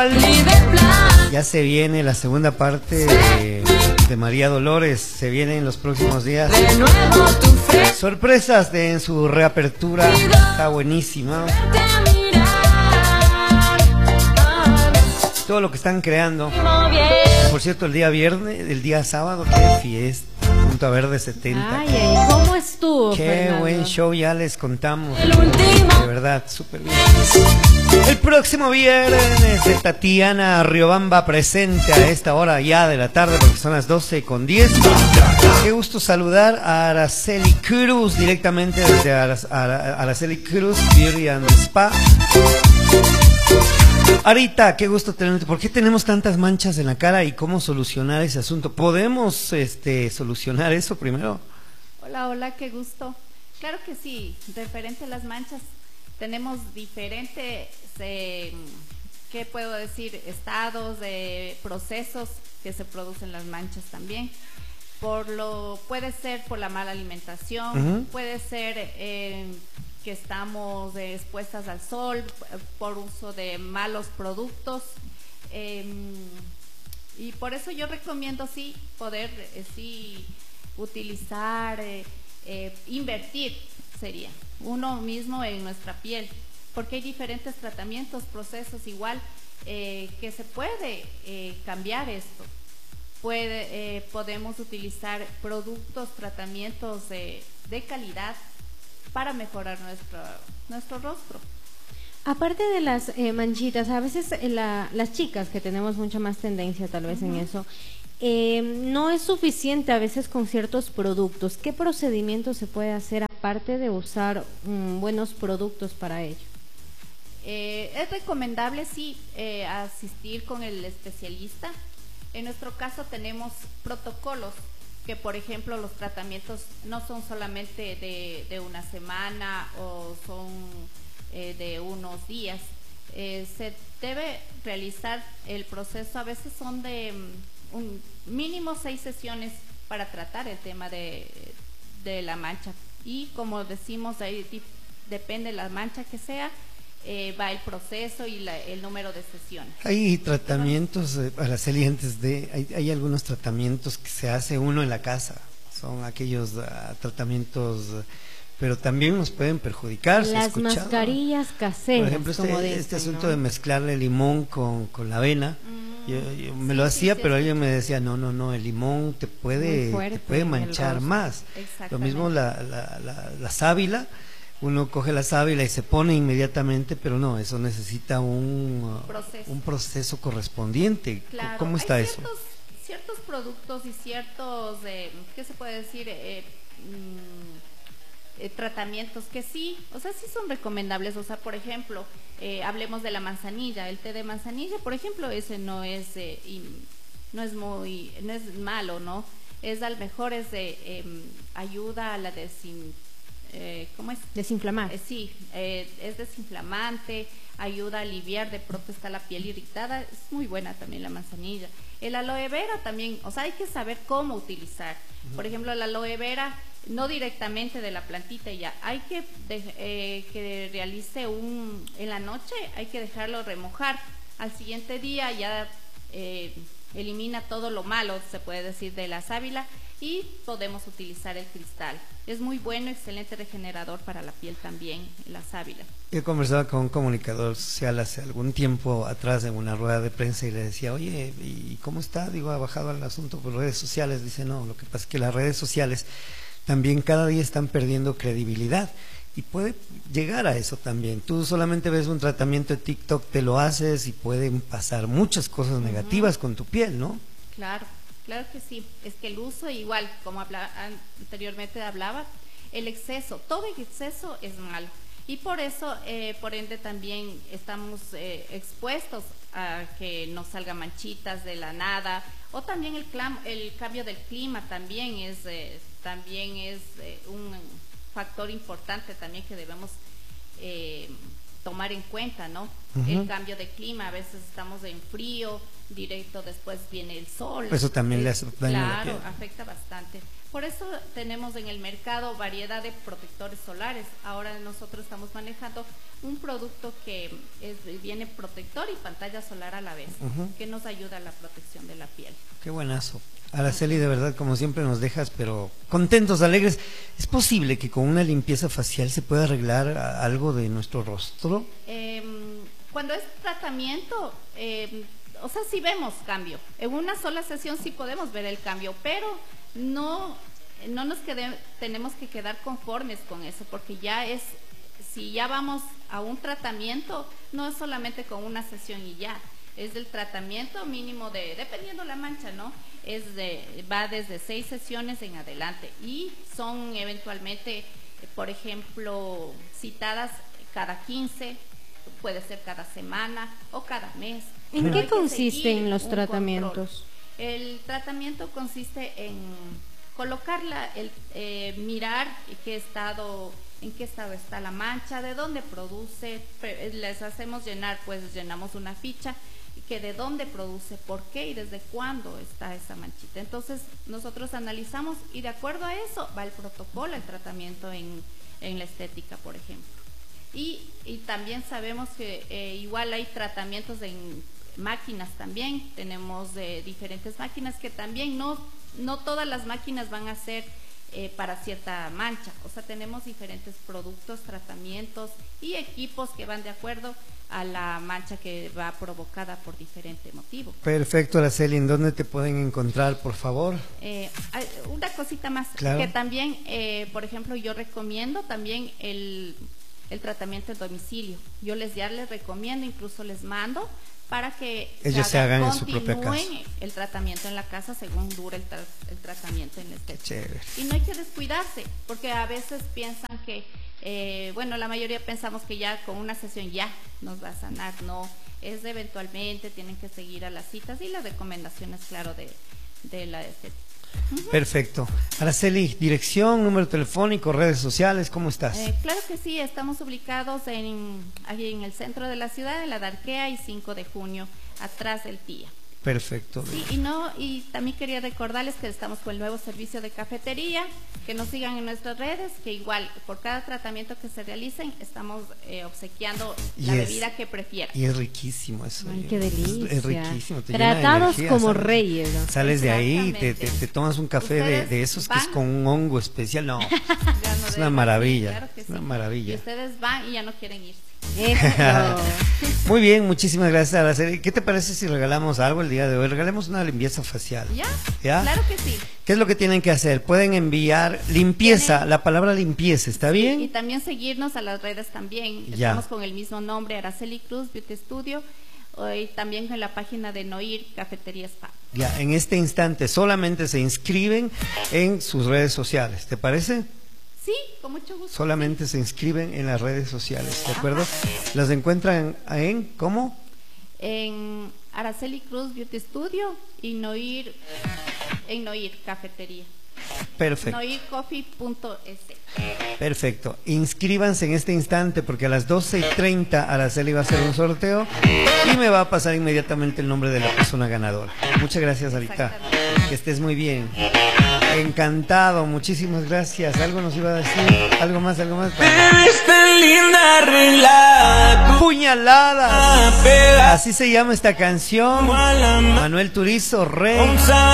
Ya se viene la segunda parte de María Dolores, se viene en los próximos días. Sorpresas en su reapertura, está buenísima. Todo lo que están creando. Por cierto, el día sábado, qué fiesta. Punto Verde 70. Ay, ay, ¿cómo estuvo, Qué Fernando? buen show, ya les contamos. De verdad, súper bien. El próximo viernes de Tatiana Riobamba presente a esta hora ya de la tarde, porque son las 12:10. Qué gusto saludar a Araceli Cruz, directamente desde Araceli Cruz Beauty and Spa. Arita, qué gusto tenerte. ¿Por qué tenemos tantas manchas en la cara y cómo solucionar ese asunto? ¿Podemos solucionar eso primero? Hola, hola, qué gusto. Claro que sí, referente a las manchas, tenemos diferentes, ¿qué puedo decir? Estados de procesos que se producen las manchas también. Puede ser por la mala alimentación, puede ser que estamos expuestas al sol por uso de malos productos, y por eso yo recomiendo sí poder sí utilizar, invertir sería uno mismo en nuestra piel, porque hay diferentes tratamientos, procesos igual, que se puede cambiar esto. Podemos utilizar productos, tratamientos de calidad para mejorar nuestro rostro. Aparte de las manchitas, a veces las chicas que tenemos mucha más tendencia tal vez en eso, no es suficiente a veces con ciertos productos. ¿Qué procedimiento se puede hacer aparte de usar buenos productos para ello? Es recomendable sí asistir con el especialista. En nuestro caso tenemos protocolos que, por ejemplo, los tratamientos no son solamente de una semana o son de unos días. Se debe realizar el proceso, a veces son de un mínimo 6 sesiones para tratar el tema de la mancha. Y como decimos, ahí depende de la mancha que sea, va el proceso y el número de sesiones. Hay tratamientos, Araceli, hay algunos tratamientos que se hace uno en la casa, son aquellos tratamientos, pero también nos pueden perjudicar. Las mascarillas caseras, por ejemplo, como este asunto, ¿no?, de mezclarle limón con la avena. Yo me lo hacía, pero alguien me decía, no, el limón te puede manchar más. Lo mismo la sábila. Uno coge la sábila y se pone inmediatamente, pero no, eso necesita un proceso correspondiente. Claro, ¿Cómo está hay eso? ciertos productos y ciertos, ¿qué se puede decir? Tratamientos que sí, o sea, sí son recomendables. O sea, por ejemplo, hablemos de la manzanilla, el té de manzanilla, por ejemplo, ese no es malo, ¿no? Es al mejor, ayuda a la ¿cómo es? Desinflamar. Sí, es desinflamante, ayuda a aliviar, de pronto está la piel irritada, es muy buena también la manzanilla. El aloe vera también, o sea, hay que saber cómo utilizar. Por ejemplo, la aloe vera, no directamente de la plantita ya, hay que realice en la noche, hay que dejarlo remojar. Al siguiente día ya elimina todo lo malo, se puede decir, de la sábila, y podemos utilizar el cristal. Es muy bueno, excelente regenerador para la piel también, la sábila. Yo conversaba con un comunicador social hace algún tiempo atrás en una rueda de prensa y le decía, oye, ¿y cómo está? Digo, ha bajado el asunto por redes sociales. Dice, no, lo que pasa es que las redes sociales también cada día están perdiendo credibilidad. Y puede llegar a eso también. Tú solamente ves un tratamiento de TikTok, te lo haces y pueden pasar muchas cosas negativas con tu piel, ¿no? Claro, claro que sí. Es que el uso, igual, como anteriormente hablaba, el exceso, todo el exceso es malo. Y por eso, por ende, también estamos expuestos a que nos salgan manchitas de la nada, o también el cambio del clima también es un factor importante también que debemos tomar en cuenta, ¿no? El cambio de clima, a veces estamos en frío, directo después viene el sol. Eso también le hace daño a la piel. Claro, afecta bastante. Por eso tenemos en el mercado variedad de protectores solares. Ahora nosotros estamos manejando un producto que viene protector y pantalla solar a la vez, que nos ayuda a la protección de la piel. Qué buenazo. Araceli, de verdad, como siempre nos dejas, pero contentos, alegres. ¿Es posible que con una limpieza facial se pueda arreglar algo de nuestro rostro? Cuando es tratamiento, o sea, sí vemos cambio. En una sola sesión sí podemos ver el cambio, pero no nos tenemos que quedar conformes con eso, porque si ya vamos a un tratamiento, no es solamente con una sesión y ya. Es del tratamiento mínimo dependiendo la mancha, ¿no? Va desde 6 sesiones en adelante y son eventualmente, por ejemplo, citadas cada 15, puede ser cada semana o cada mes. ¿En qué consisten los tratamientos? El tratamiento consiste en colocarla, mirar en qué estado está la mancha, de dónde produce, les hacemos llenamos una ficha que de dónde produce, por qué y desde cuándo está esa manchita. Entonces nosotros analizamos y de acuerdo a eso va el protocolo, el tratamiento en la estética, por ejemplo. Y también sabemos que igual hay tratamientos en máquinas también, tenemos diferentes máquinas que también no todas las máquinas van a ser para cierta mancha, o sea, tenemos diferentes productos, tratamientos y equipos que van de acuerdo a la mancha que va provocada por diferente motivo. Perfecto, Araceli, ¿en dónde te pueden encontrar, por favor? Una cosita más, claro. Que también, por ejemplo, yo recomiendo también el tratamiento en domicilio. Yo ya les recomiendo, incluso les mando para que ellos se hagan en su propia casa. El tratamiento en la casa según dure el tratamiento en la estética. Chévere. Y no hay que descuidarse, porque a veces piensan que, la mayoría pensamos que ya con una sesión ya nos va a sanar. No, es eventualmente, tienen que seguir a las citas y las recomendaciones, claro, de la estética. Perfecto. Araceli, dirección, número telefónico, redes sociales, ¿cómo estás? Claro que sí, estamos ubicados aquí en el centro de la ciudad, en la Darquea y 5 de junio, atrás del TIA. Perfecto. Sí, y también quería recordarles que estamos con el nuevo servicio de cafetería, que nos sigan en nuestras redes, que igual por cada tratamiento que se realicen estamos obsequiando la bebida que prefieran. Y es riquísimo eso. Ay, qué delicia. Es riquísimo. Tratados como ¿sabes? Reyes. Sales de ahí y te tomas un café de esos que es con un hongo especial. No, es una maravilla. Claro que es sí. una maravilla. Y ustedes van y ya no quieren irse. Muy bien, muchísimas gracias, Araceli. ¿Qué te parece si regalamos algo el día de hoy? Regalemos una limpieza facial. ¿Ya? Claro que sí. ¿Qué es lo que tienen que hacer? Pueden enviar limpieza, la palabra limpieza, ¿está bien? Y también seguirnos a las redes también. Estamos con el mismo nombre, Araceli Cruz Beauty Studio, y también en la página de Noir Cafetería Spa. Ya, en este instante solamente se inscriben en sus redes sociales, ¿te parece? Sí, con mucho gusto. Solamente se inscriben en las redes sociales, ¿de acuerdo? ¿Las encuentran cómo? En Araceli Cruz Beauty Studio y Noir Cafetería. Perfecto. Noircoffee.es. Perfecto. Inscríbanse en este instante porque a las 12:30 Araceli va a hacer un sorteo y me va a pasar inmediatamente el nombre de la persona ganadora. Muchas gracias, Arita. Que estés muy bien. Encantado, muchísimas gracias. ¿Algo nos iba a decir? ¿Algo más? Linda arreglada, puñalada. Así se llama esta canción. Manuel Turizo, Rey.